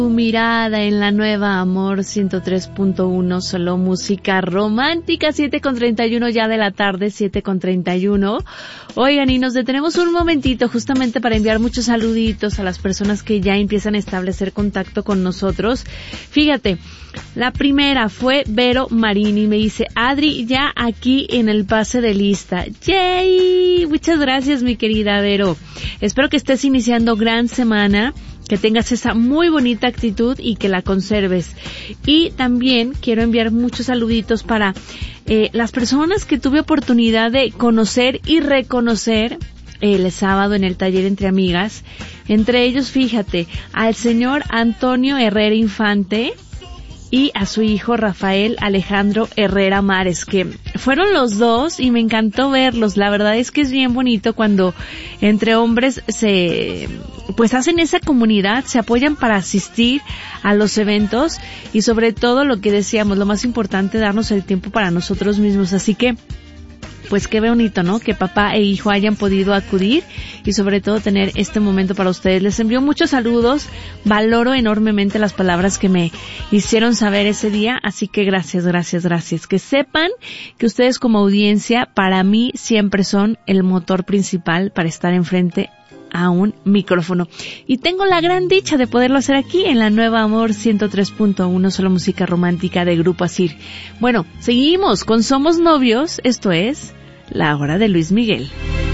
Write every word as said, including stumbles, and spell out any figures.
Tu mirada en la nueva Amor ciento tres punto uno, solo música romántica, siete con treinta y uno ya de la tarde, siete con treinta y uno. Oigan, y nos detenemos un momentito justamente para enviar muchos saluditos a las personas que ya empiezan a establecer contacto con nosotros. Fíjate, la primera fue Vero Marini, me dice, Adri, ya aquí en el pase de lista. ¡Yay! Muchas gracias, mi querida Vero. Espero que estés iniciando gran semana, que tengas esa muy bonita actitud y que la conserves. Y también quiero enviar muchos saluditos para eh, las personas que tuve oportunidad de conocer y reconocer el sábado en el taller Entre Amigas. Entre ellos, fíjate, al señor Antonio Herrera Infante y a su hijo Rafael Alejandro Herrera Mares, que fueron los dos y me encantó verlos. La verdad es que es bien bonito cuando entre hombres se, pues hacen esa comunidad, se apoyan para asistir a los eventos y sobre todo lo que decíamos, lo más importante, darnos el tiempo para nosotros mismos. Así que, pues qué bonito, ¿no? Que papá e hijo hayan podido acudir y sobre todo tener este momento para ustedes. Les envío muchos saludos, valoro enormemente las palabras que me hicieron saber ese día, así que gracias, gracias, gracias. Que sepan que ustedes como audiencia, para mí, siempre son el motor principal para estar enfrente a un micrófono. Y tengo la gran dicha de poderlo hacer aquí en la nueva Amor ciento tres punto uno, solo música romántica de Grupo Asir. Bueno, seguimos con Somos Novios, esto es La Hora de Luis Miguel.